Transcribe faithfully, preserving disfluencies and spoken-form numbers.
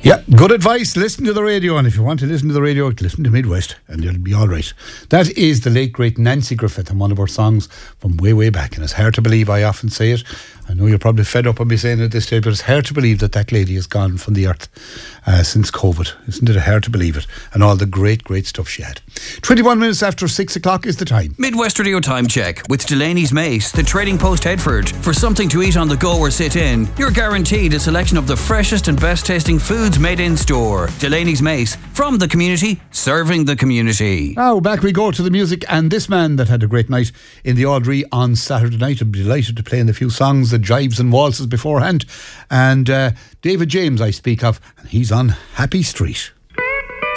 Yeah, good advice. Listen to the radio, and if you want to listen to the radio, listen to Midwest, and you'll be all right. That is the late, great Nancy Griffith, and one of her songs from way, way back. And it's hard to believe, I often say it. I know you're probably fed up of me saying it at this stage, but it's hard to believe that that lady has gone from the earth uh, since COVID. Isn't it hard to believe it? And all the great, great stuff she had. twenty-one minutes after six o'clock is the time. Midwest Radio Time Check with Delaney's Mace, the Trading Post Headford. For something to eat on the go or sit in, you're guaranteed a selection of the freshest and best tasting foods made in store. Delaney's Mace, from the community, serving the community. Now back we go to the music, and this man that had a great night in the Audrey on Saturday night. I'm delighted to play in a few songs, the jives and waltzes beforehand. And uh, David James I speak of, and he's on Happy Street.